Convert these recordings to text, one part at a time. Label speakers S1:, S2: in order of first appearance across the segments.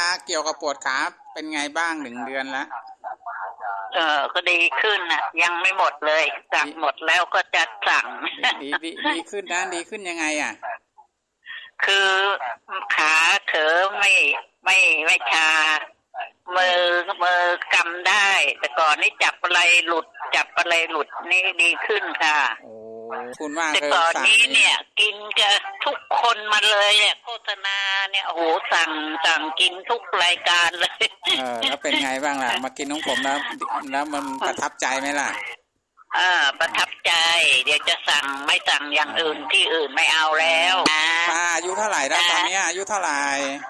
S1: เกี่ยวกับปวดขาเป็นไงบ้าง1 เดือนแล้ว
S2: ก็ดีขึ้นนะยังไม่หมดเลยสั่งหมดแล้วก็จะสั่ง
S1: ดีขึ้นนะดีขึ้นยังไง
S2: คือขาเขอไม่ชามือกำได้แต่ก่อนนี่จับอะไรหลุดนี่ดีขึ้นค่ะ
S1: โอ้คุณว่า
S2: แต่ก่อนนี้เนี่ยกินกับทุกคนมาเลยเนี่ยโฆษณาเนี่ยโอ้โหสั่งกินทุกรายการเลย
S1: แล้วเป็นไงบ้างล่ะมากินของผมแล้วมันประทับใจไหมล่ะ
S2: ประทับใจเดี๋ยวจะไม่สั่งอย่างอื่นที่อื่นไม่เอาแล้ว
S1: ป้าอายุเท่าไหร่แล้วตอนนี้อายุเท่าไหร่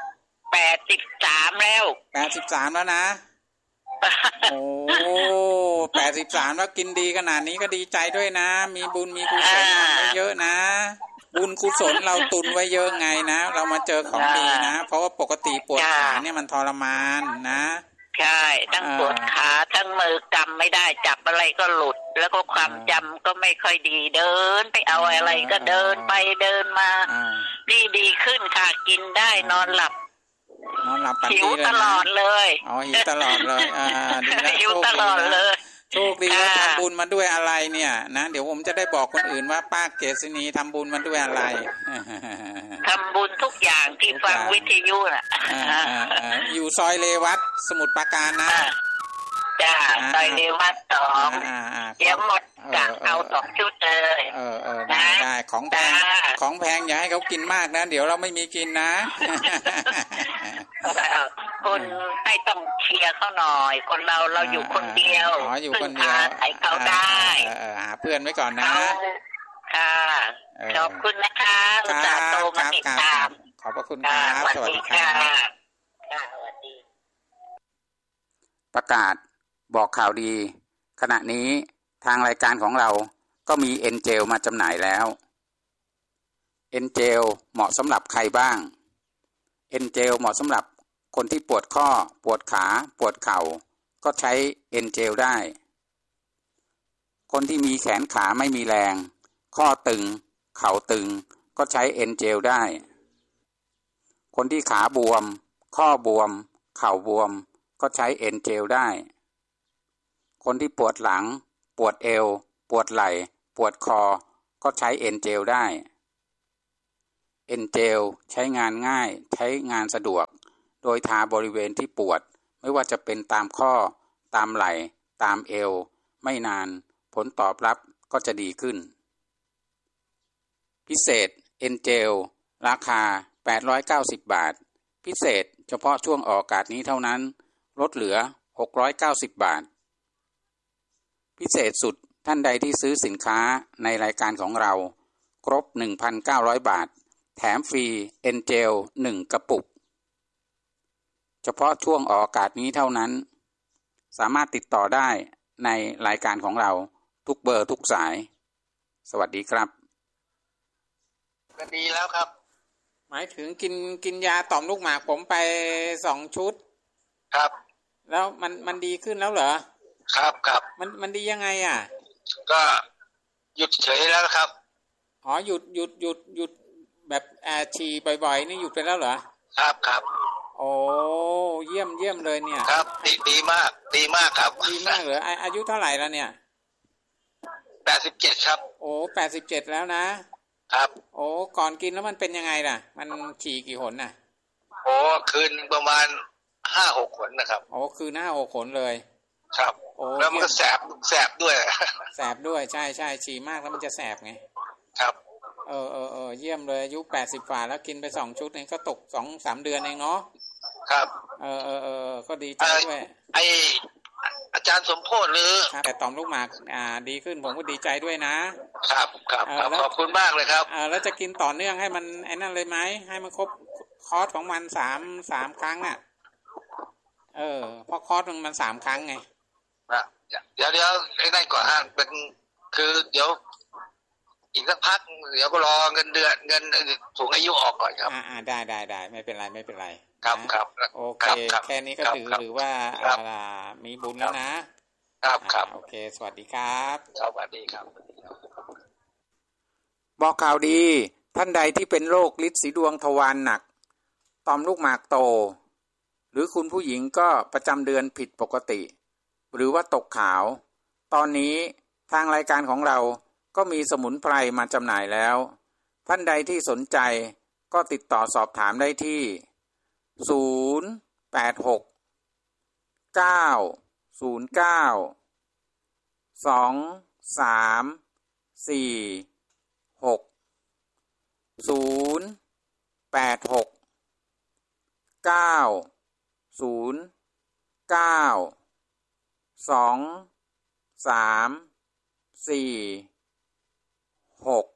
S2: 83แล้ว
S1: 83แล้วนะโอ้83แล้วกินดีขนาดนี้ก็ดีใจด้วยนะมีบุญมีกุศลเยอะนะบุญกุศลเราตุนไว้เยอะไงนะเรามาเจอของดีนะเพราะว่าปกติปวดขาเนี่ยมันทรมานนะ
S2: ใช่ทั้งปวดขาทั้งมือกำไม่ได้จับอะไรก็หลุดแล้วก็ความจำก็ไม่ค่อยดีเดินไปเอาอะไรก็เดินไปเดินมาดีขึ้นค่ะกินได้นอนหลับหิวตลอดเลย
S1: หิวตลอดเลย
S2: หิวตลอดเลย
S1: โชคดีว่าทำบุญมาด้วยอะไรเนี่ยนะเดี๋ยวผมจะได้บอกคนอื่นว่าป้าเกษณีทำบุญมาด้วยอะไร
S2: ทำบุญทุกอย่างที่ฟังวิทยุน่ะ
S1: อยู่ซอยเลวัตสมุทรปราการนะ
S2: จ้าซอยเลวัต2เดี๋ยวหมดกะเอา2 ชุดเลย
S1: ได้ของแพงอย่าให้เขากินมากนะเดี๋ยวเราไม่มีกินนะ
S2: คุณให้ต้องเชียร์เขาหน่อยคนเราอยู่คนเดียว
S1: อยู่คนเดียว
S2: ให้เขาได้
S1: หาเพื่อนไว้ก่อนนะ
S2: ค่ะขอบคุณนะคะอุตส่าห์โทรมาติดตาม
S1: ขอบพระคุณครับสวัสดีครับประกาศบอกข่าวดีขณะนี้ทางรายการของเราก็มีเอ็นเจลมาจำหน่ายแล้วเอ็นเจลเหมาะสำหรับใครบ้างเอ็นเจลเหมาะสำหรับคนที่ปวดข้อปวดขาปวดเข่าก็ใช้เอ็นเจลได้คนที่มีแขนขาไม่มีแรงข้อตึงเข่าตึงก็ใช้เอ็นเจลได้คนที่ขาบวมข้อบวมเข่าบวมก็ใช้เอ็นเจลได้คนที่ปวดหลังปวดเอวปวดไหล่ปวดคอก็ใช้เอ็นเจลได้เอ็นเจลใช้งานง่ายใช้งานสะดวกโดยทาบริเวณที่ปวดไม่ว่าจะเป็นตามข้อตามไหล่ตามเอวไม่นานผลตอบรับก็จะดีขึ้นพิเศษเอ็นเจลราคา890 บาทพิเศษเฉพาะช่วงออกอากาศนี้เท่านั้นลดเหลือ690 บาทพิเศษสุดท่านใดที่ซื้อสินค้าในรายการของเราครบ 1,900 บาทแถมฟรีเอ็นเจล1 กระปุกเฉพาะช่วงออกอากาศนี้เท่านั้นสามารถติดต่อได้ในรายการของเราทุกเบอร์ทุกสายสวัสดีครับ
S3: ก็ดีแล้วครับ
S1: หมายถึงกินยาต่อมลูกหมากผมไป2 ชุด
S3: ครับ
S1: แล้วมันดีขึ้นแล้วเหรอ
S3: ครับ
S1: มันดียังไง
S3: ก็หยุดเฉยแล้วครับ
S1: หยุดแบบฉี่บ่อยๆนี่หยุดไปแล้วเหรอ
S3: ครับ
S1: โอ้เยี่ยมเลยเนี่ย
S3: ครับดีมากครับ
S1: ดีมากเหรออายุเท่าไหร่แล้วเนี่ย
S3: 87ครับ
S1: โอ้87แล้วนะครับโอ้ก่อนกินแล้วมันเป็นยังไงล่ะมันฉี่กี่หนน่ะ
S3: โอ้คืนประมาณ 5-6 หนนะครับ
S1: โอ้คืน 5-6 หนเลย
S3: ครับแล้วมันก็แสบด้วย
S1: ใช่ฉี่มากแล้วมันจะแสบไง
S3: ครับ
S1: เยี่ยมเลยอายุ80 กว่าแล้วกินไป2 ชุดนี่ก็ตก 2-3 เดือนเองเนาะ
S3: ครับ
S1: ก็ดีใจด้วย
S3: อาจารย์สมโพธิ์หรือ
S1: แต่ต่อมลูกหมากดีขึ้นผมก็ดีใจด้วย
S3: นะครับขอบคุณมากเลยครับ
S1: แล้วจะกินต่อเนื่องให้มันไอ้นั่นเลยไหมให้มันครบคอร์สของมัน3 ครั้งน่ะเพราะคอร์สมัน3 ครั้งไง
S3: เดี๋ยวไอ้นั่นก่อนเป็นคือเดี๋ยวอีกสักพักเดี๋ยวก็รอเงินสูงอายุออกก่อนครับ
S1: ได้ไม่เป็นไร
S3: ครับ
S1: โอเคแค่นี้ก็ถือว่ามีบุญแล้วนะครับโอเคสวัสดีครับ
S3: สวัสดีครับ
S1: บอกข่าวดีท่านใดที่เป็นโรคฤทธิ์สีดวงทวารหนักต่อมลูกหมากโตหรือคุณผู้หญิงก็ประจำเดือนผิดปกติหรือว่าตกขาวตอนนี้ทางรายการของเราก็มีสมุนไพรมาจำหน่ายแล้วท่านใดที่สนใจก็ติดต่อสอบถามได้ที่086 909 2346 086 909 2346